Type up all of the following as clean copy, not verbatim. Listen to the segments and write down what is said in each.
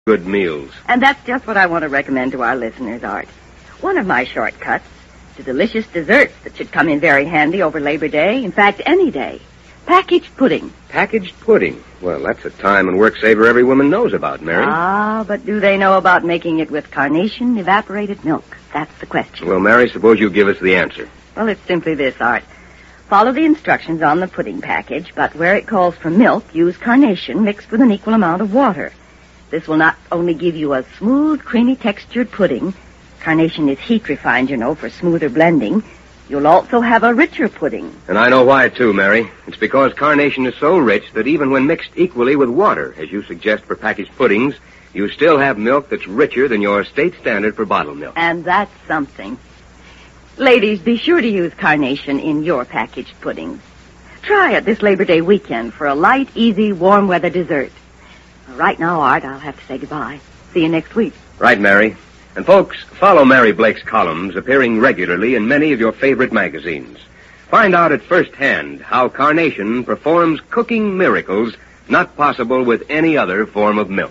good meals. And that's just what I want to recommend to our listeners, Art. One of my shortcuts to delicious desserts that should come in very handy over Labor Day. In fact, any day. Packaged pudding. Packaged pudding? Well, that's a time and work saver every woman knows about, Mary. Ah, but do they know about making it with carnation evaporated milk? That's the question. Well, Mary, suppose you give us the answer. Well, it's simply this, Art. Follow the instructions on the pudding package, but where it calls for milk, use carnation mixed with an equal amount of water. This will not only give you a smooth, creamy textured pudding. Carnation is heat refined, for smoother blending. You'll also have a richer pudding. And I know why, too, Mary. It's because carnation is so rich that even when mixed equally with water, as you suggest for packaged puddings, you still have milk that's richer than your state standard for bottled milk. And that's something. Ladies, be sure to use carnation in your packaged puddings. Try it this Labor Day weekend for a light, easy, warm weather dessert. Right now, Art, I'll have to say goodbye. See you next week. Right, Mary. And folks, follow Mary Blake's columns appearing regularly in many of your favorite magazines. Find out at first hand how carnation performs cooking miracles not possible with any other form of milk.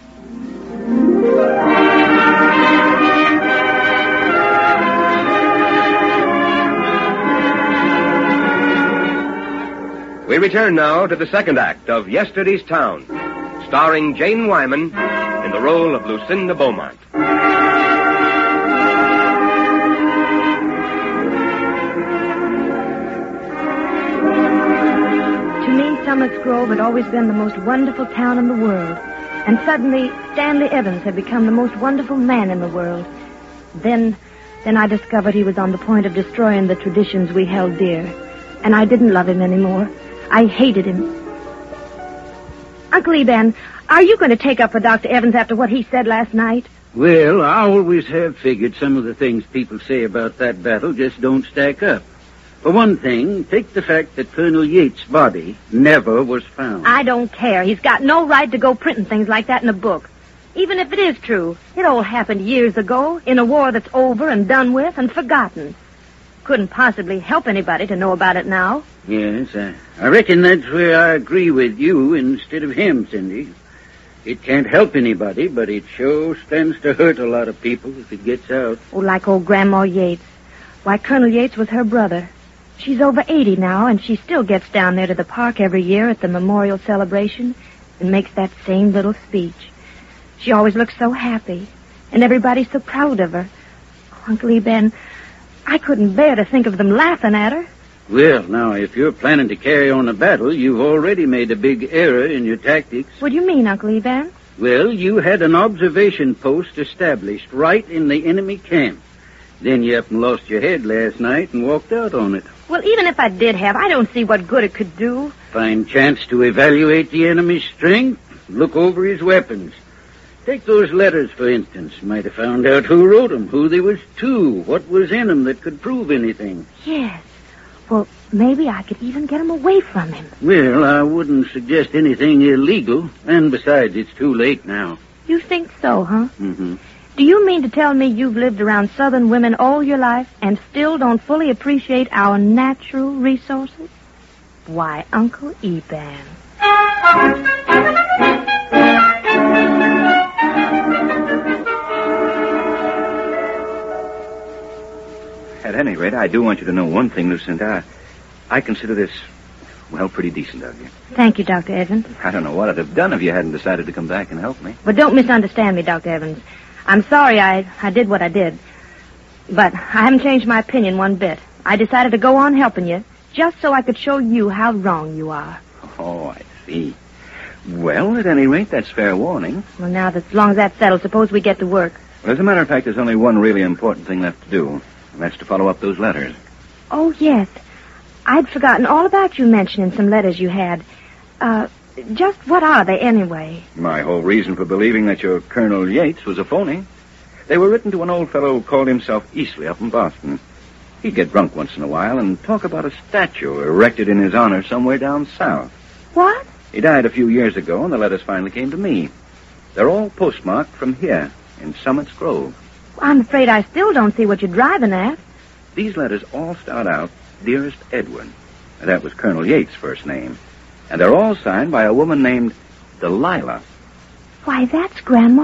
We return now to the second act of Yesterday's Town, starring Jane Wyman in the role of Lucinda Beaumont. To me, Summits Grove had always been the most wonderful town in the world. And suddenly, Stanley Evans had become the most wonderful man in the world. Then I discovered he was on the point of destroying the traditions we held dear. And I didn't love him anymore. I hated him. Uncle Eban, are you going to take up for Dr. Evans after what he said last night? Well, I always have figured some of the things people say about that battle just don't stack up. For one thing, take the fact that Colonel Yates' body never was found. I don't care. He's got no right to go printing things like that in a book. Even if it is true, it all happened years ago in a war that's over and done with and forgotten. Couldn't possibly help anybody to know about it now. Yes, I reckon that's where I agree with you instead of him, Cindy. It can't help anybody, but it sure stands to hurt a lot of people if it gets out. Oh, like old Grandma Yates. Why, Colonel Yates was her brother. She's over 80 now, and she still gets down there to the park every year at the memorial celebration and makes that same little speech. She always looks so happy, and everybody's so proud of her. Oh, Uncle Eben, I couldn't bear to think of them laughing at her. Well, now, if you're planning to carry on a battle, you've already made a big error in your tactics. What do you mean, Uncle Eben? Well, you had an observation post established right in the enemy camp. Then you up and lost your head last night and walked out on it. Well, even if I did have, I don't see what good it could do. Fine chance to evaluate the enemy's strength, look over his weapons. Take those letters, for instance. Might have found out who wrote them, who they was to, what was in them that could prove anything. Yes. Well, maybe I could even get him away from him. Well, I wouldn't suggest anything illegal. And besides, it's too late now. You think so, huh? Mm-hmm. Do you mean to tell me you've lived around Southern women all your life and still don't fully appreciate our natural resources? Why, Uncle Eban. At any rate, I do want you to know one thing, Lucinda. I consider this, well, pretty decent of you. Thank you, Dr. Evans. I don't know what I'd have done if you hadn't decided to come back and help me. But don't misunderstand me, Dr. Evans. I'm sorry I did what I did. But I haven't changed my opinion one bit. I decided to go on helping you just so I could show you how wrong you are. Oh, I see. Well, at any rate, that's fair warning. Well, now, as long as that's settled, suppose we get to work. Well, as a matter of fact, there's only one really important thing left to do, and that's to follow up those letters. Oh, yes. I'd forgotten all about you mentioning some letters you had. Just what are they, anyway? My whole reason for believing that your Colonel Yates was a phony. They were written to an old fellow who called himself Easley up in Boston. He'd get drunk once in a while and talk about a statue erected in his honor somewhere down south. What? He died a few years ago, and the letters finally came to me. They're all postmarked from here, in Summits Grove. I'm afraid I still don't see what you're driving at. These letters all start out, Dearest Edwin. That was Colonel Yates' first name. And they're all signed by a woman named Delilah. Why, that's Grandma